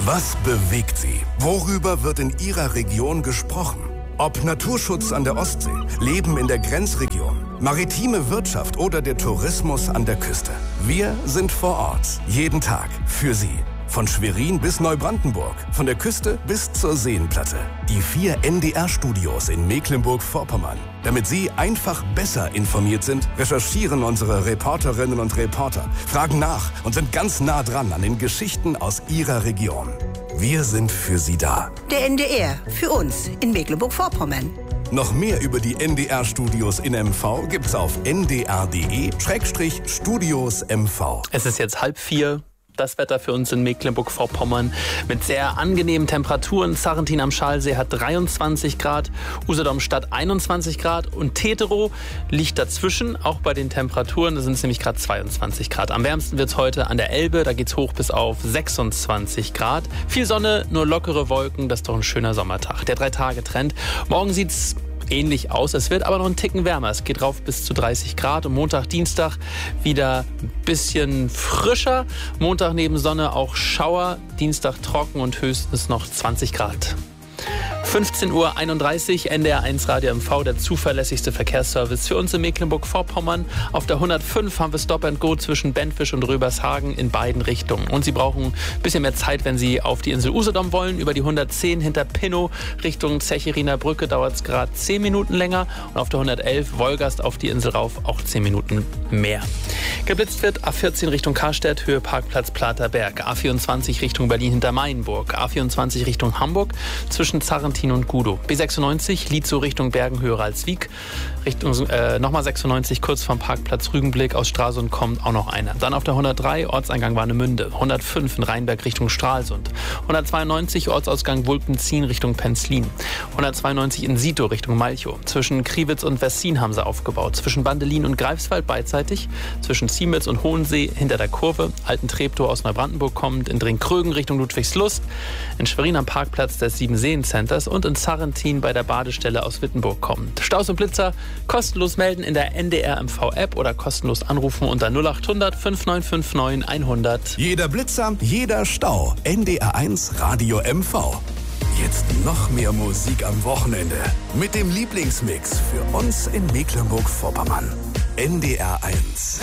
Was bewegt Sie? Worüber wird in Ihrer Region gesprochen? Ob Naturschutz an der Ostsee, Leben in der Grenzregion, maritime Wirtschaft oder der Tourismus an der Küste. Wir sind vor Ort, jeden Tag, für Sie. Von Schwerin bis Neubrandenburg, von der Küste bis zur Seenplatte. Die 4 NDR-Studios in Mecklenburg-Vorpommern. Damit Sie einfach besser informiert sind, recherchieren unsere Reporterinnen und Reporter, fragen nach und sind ganz nah dran an den Geschichten aus Ihrer Region. Wir sind für Sie da. Der NDR, für uns in Mecklenburg-Vorpommern. Noch mehr über die NDR-Studios in MV gibt's auf ndr.de/Studios MV. Es ist jetzt 3:30. Das Wetter für uns in Mecklenburg-Vorpommern mit sehr angenehmen Temperaturen. Sarrentin am Schalsee hat 23 Grad, Usedom-Stadt 21 Grad und Teterow liegt dazwischen, auch bei den Temperaturen. Da sind es nämlich gerade 22 Grad. Am wärmsten wird es heute an der Elbe, da geht es hoch bis auf 26 Grad. Viel Sonne, nur lockere Wolken, das ist doch ein schöner Sommertag. Der 3-Tage-Trend. Morgen sieht es ähnlich aus. Es wird aber noch einen Ticken wärmer. Es geht rauf bis zu 30 Grad. Und Montag, Dienstag wieder ein bisschen frischer. Montag neben Sonne auch Schauer. Dienstag trocken und höchstens noch 20 Grad. 15:31 Uhr, NDR1 Radio MV, der zuverlässigste Verkehrsservice für uns in Mecklenburg-Vorpommern. Auf der 105 haben wir Stop and Go zwischen Benfisch und Röbershagen in beiden Richtungen. Und Sie brauchen ein bisschen mehr Zeit, wenn Sie auf die Insel Usedom wollen. Über die 110 hinter Pinnow Richtung Zechiriner Brücke dauert es gerade 10 Minuten länger. Und auf der 111 Wolgast auf die Insel rauf auch 10 Minuten mehr. Geblitzt wird A14 Richtung Karstedt, Höhe Parkplatz Platerberg. A24 Richtung Berlin hinter Mainburg. A24 Richtung Hamburg zwischen Sarrentin und Gudow. B96 Lietzow Richtung Bergen-Höhe-Ralswiek. Nochmal 96 kurz vom Parkplatz Rügenblick. Aus Stralsund kommt auch noch einer. Dann auf der 103 Ortseingang Warnemünde. 105 in Rheinberg Richtung Stralsund. 192 Ortsausgang Wulpenzien Richtung Penzlin. 192 in Sito Richtung Malchow. Zwischen Kriwitz und Wessin haben sie aufgebaut. Zwischen Bandelin und Greifswald beidseitig. Zwischen Ziemitz und Hohensee hinter der Kurve. Alten-Treptow aus Neubrandenburg kommt. In Dringkrögen Richtung Ludwigslust. In Schwerin am Parkplatz des Siebenseen-Centers und in Sarrentin bei der Badestelle aus Wittenburg kommt. Staus und Blitzer kostenlos melden in der NDR MV-App oder kostenlos anrufen unter 0800 5959 100. Jeder Blitzer, jeder Stau. NDR1 Radio MV. Jetzt noch mehr Musik am Wochenende. Mit dem Lieblingsmix für uns in Mecklenburg-Vorpommern. NDR1.